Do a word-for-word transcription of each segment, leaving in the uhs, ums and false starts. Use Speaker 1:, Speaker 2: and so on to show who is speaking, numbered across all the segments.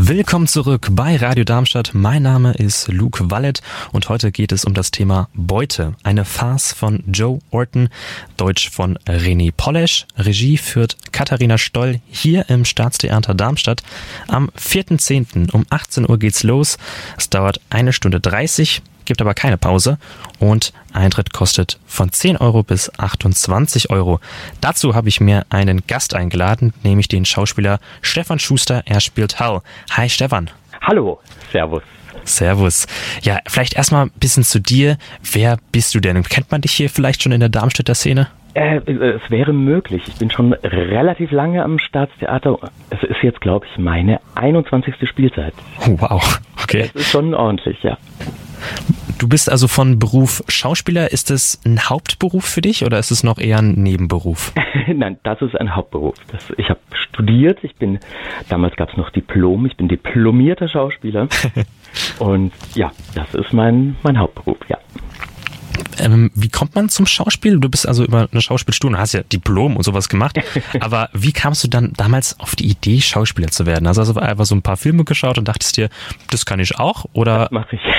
Speaker 1: Willkommen zurück bei Radio Darmstadt. Mein Name ist Luke Wallet und heute geht es um das Thema Beute. Eine Farce von Joe Orton, Deutsch von René Polesch. Regie führt Katharina Stoll hier im Staatstheater Darmstadt. Am vierten zehnten um achtzehn Uhr geht's los. Es dauert eine Stunde dreißig, gibt aber keine Pause und Eintritt kostet von zehn Euro bis achtundzwanzig Euro. Dazu habe ich mir einen Gast eingeladen, nämlich den Schauspieler Stefan Schuster. Er spielt Hal. Hi Stefan.
Speaker 2: Hallo, servus.
Speaker 1: Servus. Ja, vielleicht erstmal ein bisschen zu dir. Wer bist du denn? Kennt man dich hier vielleicht schon in der Darmstädter Szene?
Speaker 2: Äh, es wäre möglich. Ich bin schon relativ lange am Staatstheater. Es ist jetzt, glaube ich, meine einundzwanzigste Spielzeit.
Speaker 1: Oh, wow, okay.
Speaker 2: Das ist schon ordentlich, ja.
Speaker 1: Du bist also von Beruf Schauspieler. Ist es ein Hauptberuf für dich oder ist es noch eher ein Nebenberuf?
Speaker 2: Nein, das ist ein Hauptberuf. Das, ich habe studiert. Ich bin, damals gab es noch Diplom. Ich bin diplomierter Schauspieler. Und ja, das ist mein, mein Hauptberuf, ja.
Speaker 1: Ähm, wie kommt man zum Schauspiel? Du bist also über eine Schauspielschule, hast ja Diplom und sowas gemacht. Aber wie kamst du dann damals auf die Idee, Schauspieler zu werden? Also hast du einfach so ein paar Filme geschaut und dachtest dir, das kann ich auch? Oder?
Speaker 2: Das mache ich.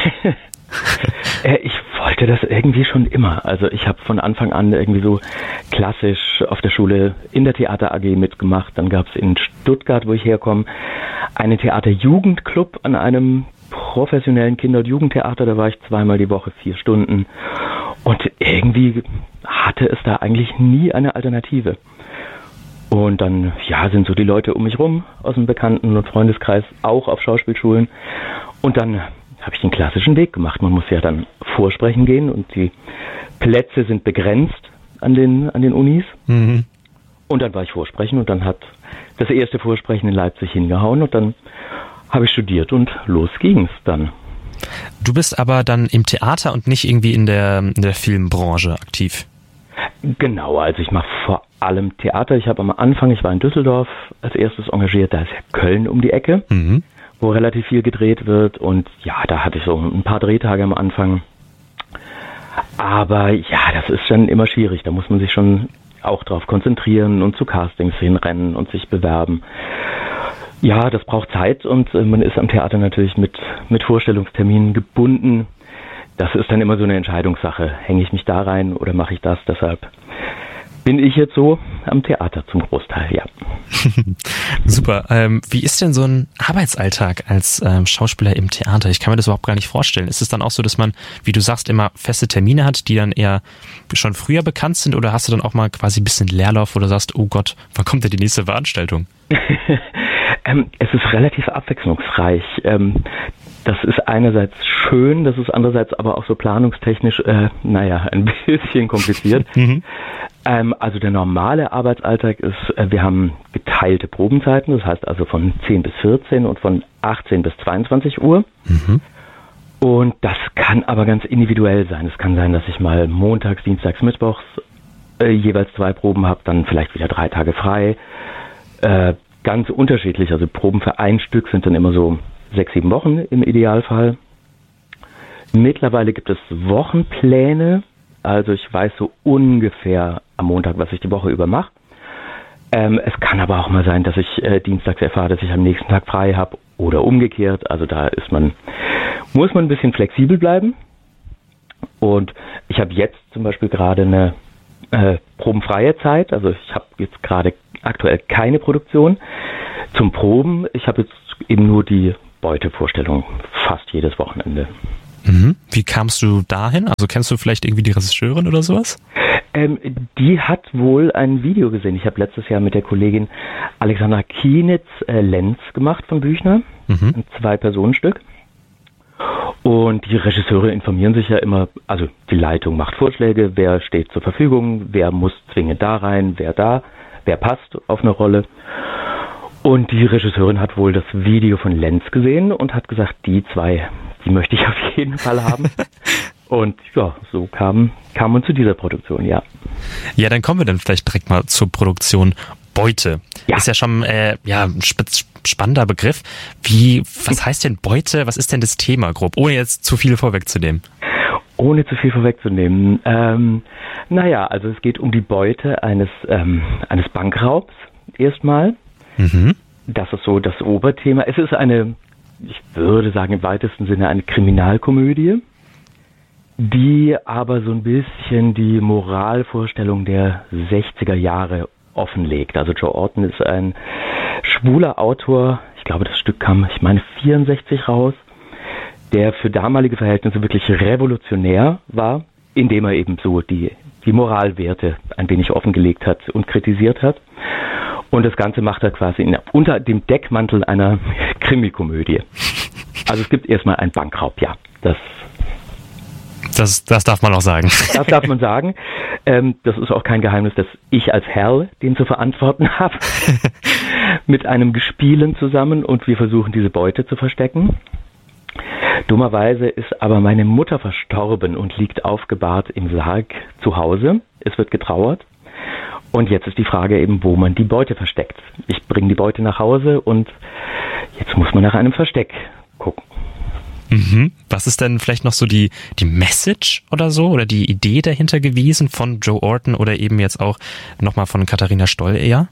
Speaker 2: Ich wollte das irgendwie schon immer. Also ich habe von Anfang an irgendwie so klassisch auf der Schule in der Theater A G mitgemacht. Dann gab es in Stuttgart, wo ich herkomme, einen Theaterjugendclub an einem professionellen Kinder- und Jugendtheater. Da war ich zweimal die Woche, vier Stunden. Und irgendwie hatte es da eigentlich nie eine Alternative. Und dann, ja, sind so die Leute um mich rum aus dem Bekannten- und Freundeskreis auch auf Schauspielschulen. Und dann habe ich den klassischen Weg gemacht. Man muss ja dann vorsprechen gehen und die Plätze sind begrenzt an den, an den Unis. Mhm. Und dann war ich vorsprechen und dann hat das erste Vorsprechen in Leipzig hingehauen und dann habe ich studiert und los ging's dann.
Speaker 1: Du bist aber dann im Theater und nicht irgendwie in der, in der Filmbranche aktiv?
Speaker 2: Genau, also ich mache vor allem Theater. Ich habe am Anfang, ich war in Düsseldorf als erstes engagiert, da ist ja Köln um die Ecke, mhm. wo relativ viel gedreht wird und ja, da hatte ich so ein paar Drehtage am Anfang. Aber ja, das ist dann immer schwierig, da muss man sich schon auch drauf konzentrieren und zu Castings hinrennen und sich bewerben. Ja, das braucht Zeit und äh, man ist am Theater natürlich mit, mit Vorstellungsterminen gebunden. Das ist dann immer so eine Entscheidungssache. Hänge ich mich da rein oder mache ich das? Deshalb bin ich jetzt so am Theater zum Großteil, ja.
Speaker 1: Super. Ähm, wie ist denn so ein Arbeitsalltag als ähm, Schauspieler im Theater? Ich kann mir das überhaupt gar nicht vorstellen. Ist es dann auch so, dass man, wie du sagst, immer feste Termine hat, die dann eher schon früher bekannt sind? Oder hast du dann auch mal quasi ein bisschen Leerlauf, wo du sagst, oh Gott, wann kommt denn die nächste Veranstaltung?
Speaker 2: ähm, es ist relativ abwechslungsreich. Ähm, das ist einerseits schön, das ist andererseits aber auch so planungstechnisch, äh, naja, ein bisschen kompliziert. mhm. ähm, also der normale Arbeitsalltag ist, äh, wir haben geteilte Probenzeiten, das heißt also von zehn bis vierzehn und von achtzehn bis zweiundzwanzig Uhr. Mhm. Und das kann aber ganz individuell sein. Es kann sein, dass ich mal montags, dienstags, mittwochs äh, jeweils zwei Proben habe, dann vielleicht wieder drei Tage frei. Äh, ganz unterschiedlich, also Proben für ein Stück sind dann immer so sechs, sieben Wochen im Idealfall. Mittlerweile gibt es Wochenpläne, also ich weiß so ungefähr am Montag, was ich die Woche über mache. Ähm, es kann aber auch mal sein, dass ich äh, dienstags erfahre, dass ich am nächsten Tag frei habe oder umgekehrt. Also da ist man, muss man ein bisschen flexibel bleiben. Und ich habe jetzt zum Beispiel gerade eine äh, probenfreie Zeit, also ich habe jetzt gerade aktuell keine Produktion zum Proben. Ich habe jetzt eben nur die Beutevorstellung fast jedes Wochenende.
Speaker 1: Mhm. Wie kamst du dahin? Also kennst du vielleicht irgendwie die Regisseurin oder sowas?
Speaker 2: Ähm, die hat wohl ein Video gesehen. Ich habe letztes Jahr mit der Kollegin Alexandra Kienitz äh, Lenz gemacht von Büchner, mhm. ein Zwei-Personen-Stück. Und die Regisseure informieren sich ja immer, also die Leitung macht Vorschläge, wer steht zur Verfügung, wer muss zwingend da rein, wer da, wer passt auf eine Rolle. Und die Regisseurin hat wohl das Video von Lenz gesehen und hat gesagt, die zwei, die möchte ich auf jeden Fall haben. Und ja, so kam, kam man zu dieser Produktion, ja.
Speaker 1: Ja, dann kommen wir dann vielleicht direkt mal zur Produktion Beute. Ja. Ist ja schon äh, ja, ein spannender Begriff. Wie, was heißt denn Beute? Was ist denn das Thema grob, ohne jetzt zu viel vorwegzunehmen?
Speaker 2: Ohne zu viel vorwegzunehmen. Ähm, naja, also es geht um die Beute eines, ähm, eines Bankraubs erstmal. Mhm. Das ist so das Oberthema. Es ist eine, ich würde sagen im weitesten Sinne eine Kriminalkomödie, die aber so ein bisschen die Moralvorstellung der sechziger Jahre offenlegt. Also Joe Orton ist ein schwuler Autor, ich glaube das Stück kam, ich meine vierundsechzig raus, der für damalige Verhältnisse wirklich revolutionär war, indem er eben so die, die Moralwerte ein wenig offengelegt hat und kritisiert hat. Und das Ganze macht er quasi in, unter dem Deckmantel einer Krimikomödie. Also es gibt erstmal einen Bankraub, ja. Das,
Speaker 1: das, das darf man auch sagen.
Speaker 2: Das darf man sagen. Ähm, das ist auch kein Geheimnis, dass ich als Herr den zu verantworten habe. Mit einem Gespielen zusammen und wir versuchen diese Beute zu verstecken. Dummerweise ist aber meine Mutter verstorben und liegt aufgebahrt im Sarg zu Hause. Es wird getrauert. Und jetzt ist die Frage eben, wo man die Beute versteckt. Ich bringe die Beute nach Hause und jetzt muss man nach einem Versteck gucken.
Speaker 1: Mhm. Was ist denn vielleicht noch so die, die Message oder so oder die Idee dahinter gewesen von Joe Orton oder eben jetzt auch nochmal von Katharina Stoll eher?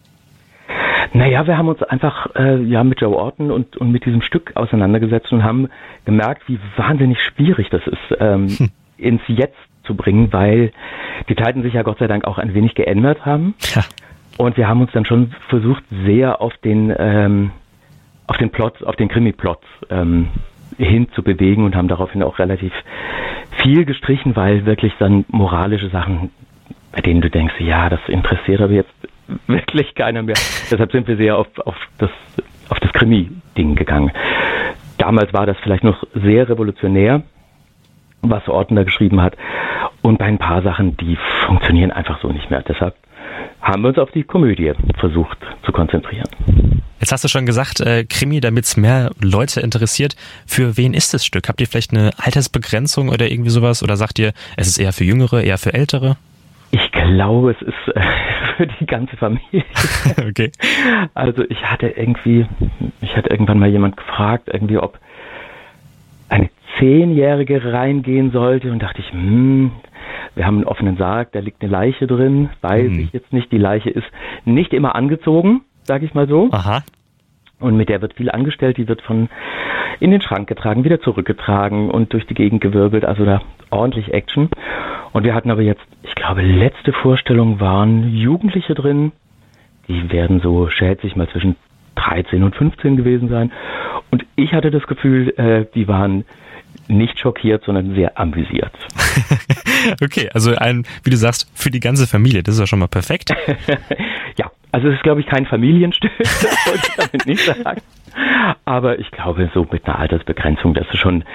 Speaker 2: Naja, wir haben uns einfach äh, ja mit Joe Orton und, und mit diesem Stück auseinandergesetzt und haben gemerkt, wie wahnsinnig schwierig das ist, ähm, hm. ins Jetzt zu bringen, weil die Zeiten sich ja Gott sei Dank auch ein wenig geändert haben. Ja. Und wir haben uns dann schon versucht, sehr auf den ähm, auf den Plot, auf den Krimi-Plot ähm, hin zu bewegen und haben daraufhin auch relativ viel gestrichen, weil wirklich dann moralische Sachen, bei denen du denkst, ja, das interessiert aber jetzt wirklich keiner mehr. Deshalb sind wir sehr auf, auf das, auf das Krimi-Ding gegangen. Damals war das vielleicht noch sehr revolutionär, was Orton da geschrieben hat. Und bei ein paar Sachen, die funktionieren einfach so nicht mehr. Deshalb haben wir uns auf die Komödie versucht zu konzentrieren.
Speaker 1: Jetzt hast du schon gesagt, äh, Krimi, damit es mehr Leute interessiert. Für wen ist das Stück? Habt ihr vielleicht eine Altersbegrenzung oder irgendwie sowas? Oder sagt ihr, es ist eher für Jüngere, eher für Ältere?
Speaker 2: Ich glaube, es ist äh, für die ganze Familie.
Speaker 1: Okay.
Speaker 2: Also ich hatte irgendwie, ich hatte irgendwann mal jemand gefragt, irgendwie, ob eine Zehnjährige reingehen sollte und dachte ich, hm, wir haben einen offenen Sarg, da liegt eine Leiche drin, weiß hm. ich jetzt nicht. Die Leiche ist nicht immer angezogen, sage ich mal so.
Speaker 1: Aha.
Speaker 2: Und mit der wird viel angestellt, die wird von in den Schrank getragen, wieder zurückgetragen und durch die Gegend gewirbelt, also da ordentlich Action. Und wir hatten aber jetzt, ich glaube, letzte Vorstellung waren Jugendliche drin, die werden so, schätze ich mal, zwischen dreizehn und fünfzehn gewesen sein. Und ich hatte das Gefühl, äh, die waren nicht schockiert, sondern sehr amüsiert.
Speaker 1: Okay, also ein, wie du sagst, für die ganze Familie, das ist ja schon mal perfekt.
Speaker 2: Ja, also es ist, glaube ich, kein Familienstück, das wollte ich damit nicht sagen. Aber ich glaube, so mit einer Altersbegrenzung, das ist schon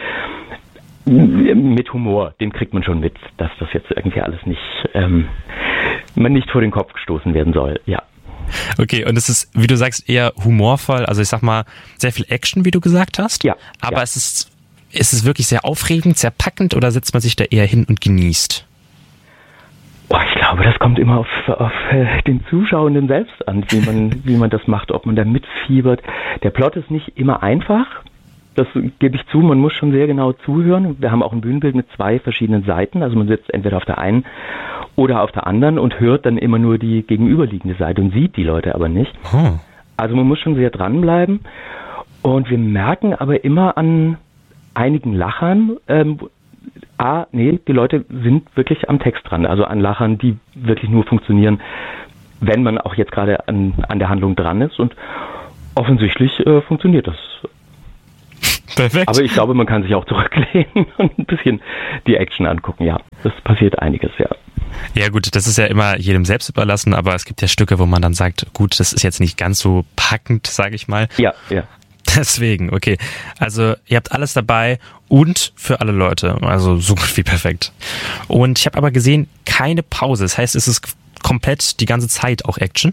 Speaker 2: mit Humor, den kriegt man schon mit, dass das jetzt irgendwie alles nicht, ähm, man nicht vor den Kopf gestoßen werden soll, ja.
Speaker 1: Okay, und es ist, wie du sagst, eher humorvoll, also ich sag mal, sehr viel Action, wie du gesagt hast.
Speaker 2: Ja.
Speaker 1: Aber
Speaker 2: ja.
Speaker 1: es ist, ist es wirklich sehr aufregend, sehr packend oder setzt man sich da eher hin und genießt?
Speaker 2: Oh, ich glaube, das kommt immer auf, auf äh, den Zuschauenden selbst an, wie man, wie man das macht, ob man da mitfiebert. Der Plot ist nicht immer einfach, das gebe ich zu, man muss schon sehr genau zuhören. Wir haben auch ein Bühnenbild mit zwei verschiedenen Seiten, also man sitzt entweder auf der einen oder auf der anderen und hört dann immer nur die gegenüberliegende Seite und sieht die Leute aber nicht.
Speaker 1: Oh.
Speaker 2: Also man muss schon sehr dranbleiben und wir merken aber immer an einigen Lachern, ähm, ah, nee, die Leute sind wirklich am Text dran, also an Lachern, die wirklich nur funktionieren, wenn man auch jetzt gerade an, an der Handlung dran ist und offensichtlich äh, funktioniert das.
Speaker 1: Perfekt.
Speaker 2: Aber ich glaube, man kann sich auch zurücklehnen und ein bisschen die Action angucken, ja. Das passiert einiges, ja.
Speaker 1: Ja gut, das ist ja immer jedem selbst überlassen, aber es gibt ja Stücke, wo man dann sagt, gut, das ist jetzt nicht ganz so packend, sage ich mal.
Speaker 2: Ja, ja.
Speaker 1: Deswegen, okay. Also ihr habt alles dabei und für alle Leute, also so gut wie perfekt. Und ich habe aber gesehen, keine Pause. Das heißt, es ist komplett die ganze Zeit auch Action?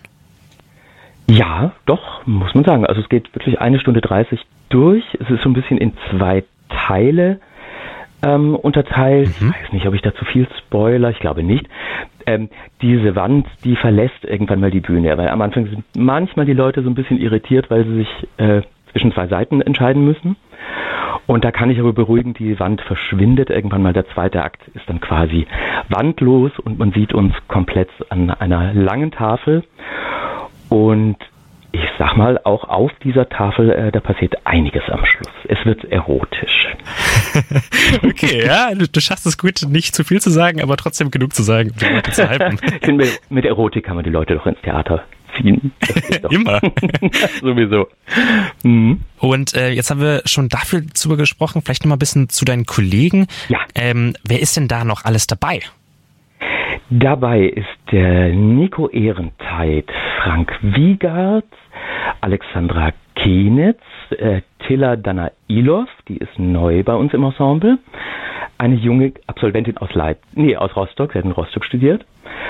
Speaker 2: Ja, doch, muss man sagen. Also es geht wirklich eine Stunde dreißig durch. Es ist so ein bisschen in zwei Teile ähm, unterteilt. Mhm. Ich weiß nicht, ob ich da zu viel spoiler. Ich glaube nicht. Ähm, diese Wand, die verlässt irgendwann mal die Bühne. Weil am Anfang sind manchmal die Leute so ein bisschen irritiert, weil sie sich äh, zwischen zwei Seiten entscheiden müssen. Und da kann ich aber beruhigen, die Wand verschwindet. Irgendwann mal der zweite Akt ist dann quasi wandlos und man sieht uns komplett an einer langen Tafel. Und ich sag mal, auch auf dieser Tafel, äh, da passiert einiges am Schluss. Es wird erotisch.
Speaker 1: Okay, ja, du, du schaffst es gut, nicht zu viel zu sagen, aber trotzdem genug zu sagen, um die Leute zu hypen.
Speaker 2: Ich finde, mit, mit Erotik kann man die Leute doch ins Theater ziehen.
Speaker 1: Immer.
Speaker 2: Sowieso. Mhm.
Speaker 1: Und äh, jetzt haben wir schon dafür drüber gesprochen, vielleicht noch mal ein bisschen zu deinen Kollegen.
Speaker 2: Ja.
Speaker 1: Ähm, wer ist denn da noch alles dabei?
Speaker 2: Dabei ist der Nico Ehrentheit, Frank Wiegert, Alexandra Kenitz, äh, Tilla Danailov, die ist neu bei uns im Ensemble, eine junge Absolventin aus Leip- nee, aus Rostock, sie hat in Rostock studiert.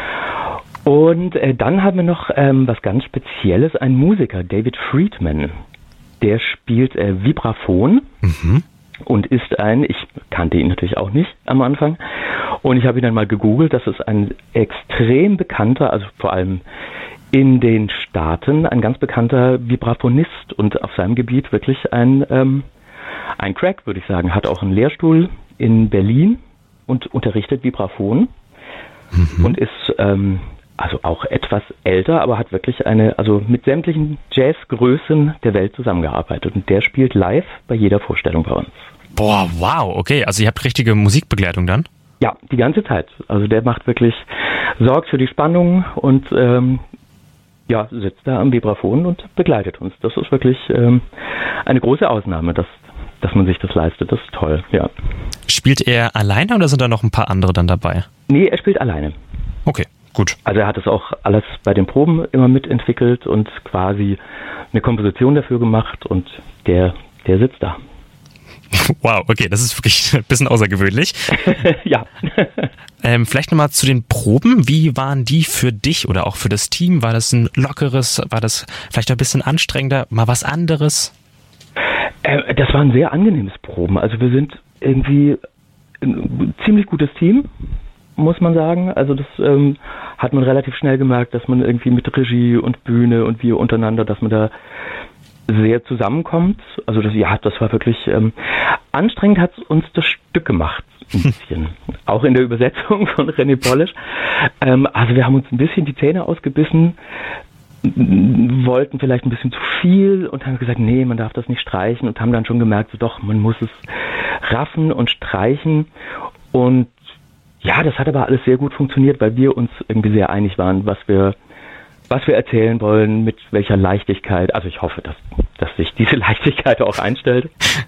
Speaker 2: Und äh, dann haben wir noch ähm, was ganz Spezielles, ein Musiker, David Friedman, der spielt äh, Vibraphon. Mhm. Und ist ein, ich kannte ihn natürlich auch nicht am Anfang, und ich habe ihn dann mal gegoogelt, das ist ein extrem bekannter, also vor allem in den Staaten, ein ganz bekannter Vibraphonist und auf seinem Gebiet wirklich ein, ähm, ein Crack, würde ich sagen. Hat auch einen Lehrstuhl in Berlin und unterrichtet Vibraphon mhm. und ist ähm, also auch etwas älter, aber hat wirklich eine, also mit sämtlichen Jazzgrößen der Welt zusammengearbeitet, und der spielt live bei jeder Vorstellung bei uns.
Speaker 1: Boah, wow, okay, also ihr habt richtige Musikbegleitung dann?
Speaker 2: Ja, die ganze Zeit. Also der macht wirklich, sorgt für die Spannung und ähm, ja, sitzt da am Vibraphon und begleitet uns. Das ist wirklich ähm, eine große Ausnahme, dass, dass man sich das leistet. Das ist toll, ja.
Speaker 1: Spielt er alleine oder sind da noch ein paar andere dann dabei?
Speaker 2: Nee, er spielt alleine.
Speaker 1: Okay, gut.
Speaker 2: Also er hat es auch alles bei den Proben immer mitentwickelt und quasi eine Komposition dafür gemacht, und der, der sitzt da.
Speaker 1: Wow, okay, das ist wirklich ein bisschen außergewöhnlich.
Speaker 2: Ja.
Speaker 1: ähm, vielleicht nochmal zu den Proben. Wie waren die für dich oder auch für das Team? War das ein lockeres, war das vielleicht ein bisschen anstrengender, mal was anderes?
Speaker 2: Äh, das war ein sehr angenehmes Proben. Also wir sind irgendwie ein ziemlich gutes Team, muss man sagen. Also das ähm, hat man relativ schnell gemerkt, dass man irgendwie mit Regie und Bühne und wir untereinander, dass man da sehr zusammenkommt. Also das, ja, das war wirklich ähm, anstrengend, hat uns das Stück gemacht, ein bisschen. Auch in der Übersetzung von René Polish. Ähm, also wir haben uns ein bisschen die Zähne ausgebissen, wollten vielleicht ein bisschen zu viel und haben gesagt, nee, man darf das nicht streichen, und haben dann schon gemerkt, so doch, man muss es raffen und streichen. Und ja, das hat aber alles sehr gut funktioniert, weil wir uns irgendwie sehr einig waren, was wir was wir erzählen wollen, mit welcher Leichtigkeit. Also ich hoffe, dass, dass sich diese Leichtigkeit auch einstellt.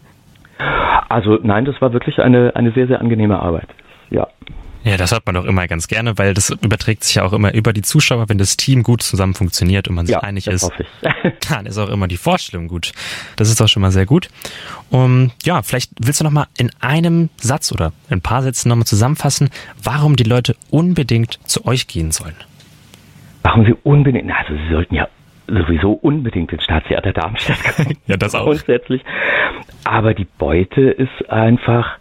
Speaker 2: Also nein, das war wirklich eine, eine sehr, sehr angenehme Arbeit. Ja.
Speaker 1: Ja, das hört man doch immer ganz gerne, weil das überträgt sich ja auch immer über die Zuschauer, wenn das Team gut zusammen funktioniert und man sich
Speaker 2: ja,
Speaker 1: einig
Speaker 2: das
Speaker 1: ist.
Speaker 2: Hoffe ich.
Speaker 1: Dann ist auch immer die Vorstellung gut. Das ist doch schon mal sehr gut. Um, ja, vielleicht willst du noch mal in einem Satz oder in ein paar Sätzen noch mal zusammenfassen, warum die Leute unbedingt zu euch gehen sollen.
Speaker 2: Warum sie unbedingt, also sie sollten ja sowieso unbedingt ins Staatstheater Darmstadt kommen.
Speaker 1: Ja, das auch.
Speaker 2: Grundsätzlich. Aber die Beute ist einfach,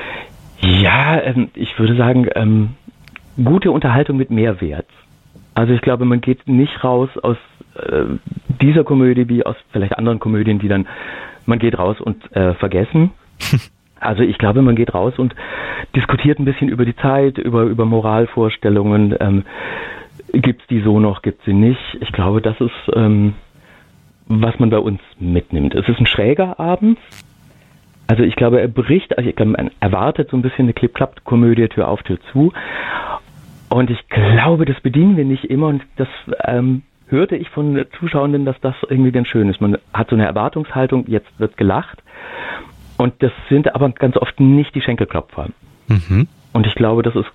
Speaker 2: ja, ähm, ich würde sagen, ähm, gute Unterhaltung mit Mehrwert. Also ich glaube, man geht nicht raus aus äh, dieser Komödie wie aus vielleicht anderen Komödien, die dann, man geht raus und äh, vergessen. Also ich glaube, man geht raus und diskutiert ein bisschen über die Zeit, über, über Moralvorstellungen, ähm, gibt's die so noch, gibt's sie nicht. Ich glaube, das ist, ähm, was man bei uns mitnimmt. Es ist ein schräger Abend. Also ich glaube, er bricht, also ich glaube, man erwartet so ein bisschen eine Klipp-Klapp-Komödie, Tür auf, Tür zu. Und ich glaube, das bedienen wir nicht immer, und das ähm, hörte ich von Zuschauenden, dass das irgendwie ganz schön ist. Man hat so eine Erwartungshaltung, jetzt wird gelacht. Und das sind aber ganz oft nicht die Schenkelklopfer. Mhm. Und ich glaube, das ist